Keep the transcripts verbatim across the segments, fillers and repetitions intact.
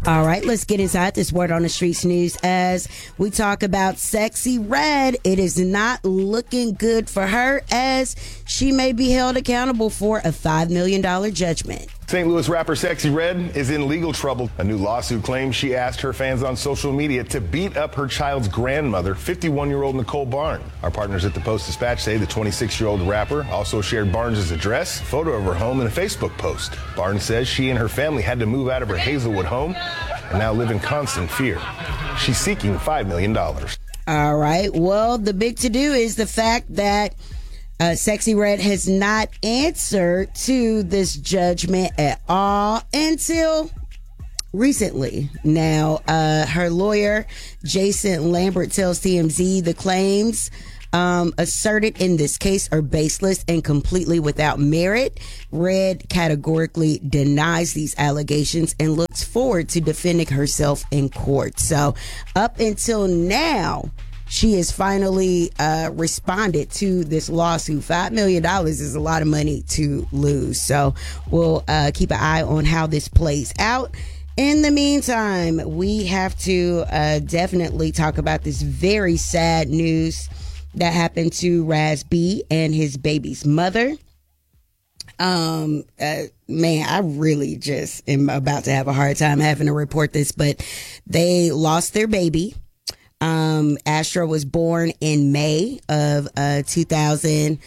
All right, let's get inside this Word on the Streets news as we talk about Sexyy Red. It is not looking good for her as she may be held accountable for a five million dollars judgment. Saint Louis rapper Sexyy Red is in legal trouble. A new lawsuit claims she asked her fans on social media to beat up her child's grandmother, fifty-one-year-old Nicole Barnes. Our partners at the Post-Dispatch say the twenty-six-year-old rapper also shared Barnes' address, photo of her home, and a Facebook post. Barnes says she and her family had to move out of her Hazelwood home and now live in constant fear. She's seeking five million dollars. All right. Well, the big to-do is the fact that Uh, Sexyy Red has not answered to this judgment at all until recently. Now, uh, her lawyer, Jason Lambert, tells T M Z the claims um, asserted in this case are baseless and completely without merit. Red categorically denies these allegations and looks forward to defending herself in court. So, up until now, she has finally uh, responded to this lawsuit. five million dollars is a lot of money to lose. So we'll uh, keep an eye on how this plays out. In the meantime, we have to uh, definitely talk about this very sad news that happened to Raz B and his baby's mother. Um, uh, man, I really just am about to have a hard time having to report this, but they lost their baby. Um, Astro was born in May of uh, two thousand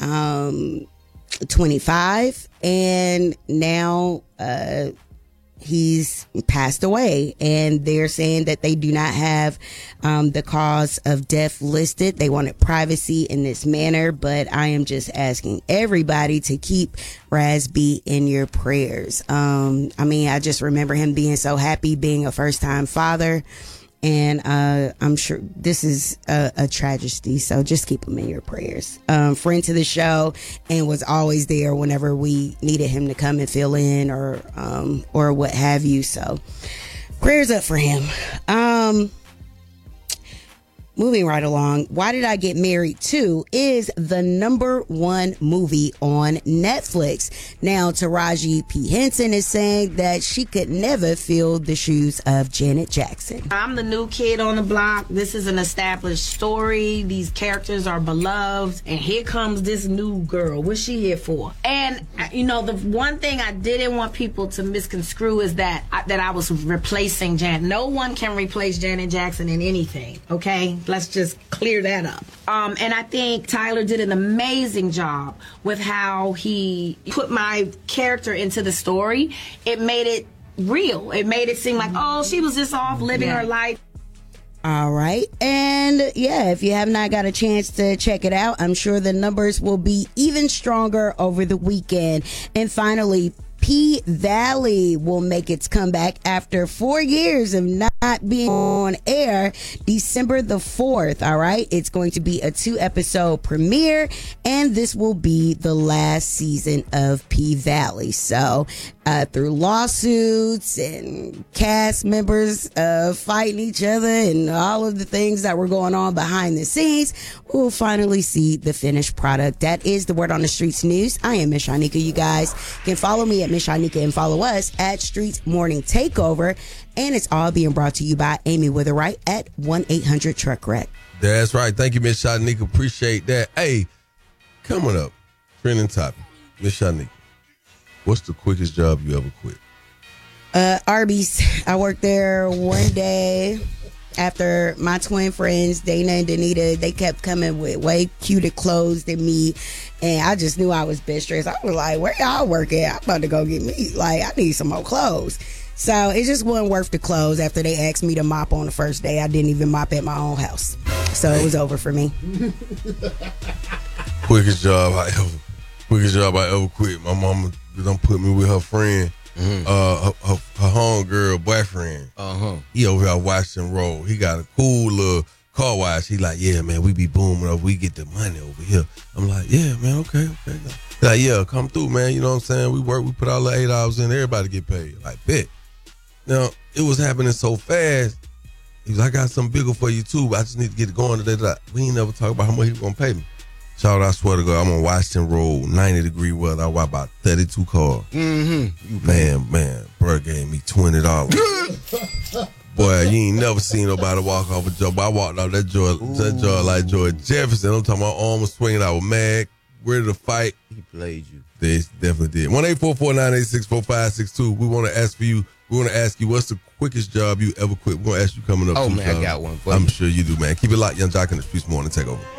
twenty-five, and now uh, he's passed away. And they're saying that they do not have um, the cause of death listed. They wanted privacy in this manner, but I am just asking everybody to keep Raz B in your prayers. Um, I mean, I just remember him being so happy being a first-time father. And uh, I'm sure this is a, a tragedy, so just keep him in your prayers. Um, friend to the show and was always there whenever we needed him to come and fill in or um, or what have you. So prayers up for him. Um, moving right along, Why Did I Get Married two is the number one movie on Netflix. Now, Taraji P. Henson is saying that she could never fill the shoes of Janet Jackson. I'm the new kid on the block. This is an established story. These characters are beloved. And here comes this new girl. What's she here for? And, you know, the one thing I didn't want people to misconstrue is that I, that I was replacing Janet. No one can replace Janet Jackson in anything, okay? Let's just clear that up. Um, and I think Tyler did an amazing job with how he put my character into the story. It made it real. It made it seem like, oh, she was just off living yeah. her life. All right. And yeah, if you have not got a chance to check it out, I'm sure the numbers will be even stronger over the weekend. And finally, P-Valley will make its comeback after four years of not being on air. December the fourth, all right? It's going to be a two-episode premiere, and this will be the last season of P-Valley. So, uh, through lawsuits and cast members uh, fighting each other and all of the things that were going on behind the scenes, we'll finally see the finished product. That is the Word on the Streets news. I am Miss Shanika. You guys can follow me at Miss Shanika and follow us at Streets Morning Takeover. And it's all being brought to you by Amy Witherite at one eight hundred truck wreck. That's right. Thank you, Miss Shanika. Appreciate that. Hey, coming up, trending topic. Miss Shanika, what's the quickest job you ever quit? Uh, Arby's. I worked there one day after my twin friends, Dana and Danita, they kept coming with way cuter clothes than me. And I just knew I was best dressed. I was like, where y'all work at? I'm about to go get me. Like, I need some more clothes. So it just wasn't worth the clothes. After they asked me to mop on the first day, I didn't even mop at my own house. So it was over for me. Quickest job I ever, quickest job I ever quit. My mama done put me with her friend, mm-hmm. uh, her, her, her homegirl boyfriend. Uh-huh. He over here watching roll. He got a cool little car wash. He like, yeah, man, we be booming up. We get the money over here. I'm like, yeah, man, okay, okay. He like, yeah, come through, man. You know what I'm saying? We work, we put all the eight hours in. Everybody get paid. Like, bet. Now, it was happening so fast. He was like, I got something bigger for you, too, but I just need to get it going today. Like, we ain't never talk about how much he was going to pay me. Child, I swear to God, I'm on Washington Road, ninety degree weather. I watch about thirty-two cars. Mm-hmm. Man, man, bro gave me twenty dollars. Boy, you ain't never seen nobody walk off a joint. But I walked off that joint, that joint like George Jefferson. I'm talking about arm was swinging. I was mad, ready to fight. He played you. They definitely did. one eight four four, nine eight six, four five six two. We want to ask for you. We want to ask you, what's the quickest job you ever quit? We're going to ask you coming up. Oh, too, man, Sean. I got one for I'm you. sure you do, man. Keep it locked. Young Jock in the Streets Morning Takeover.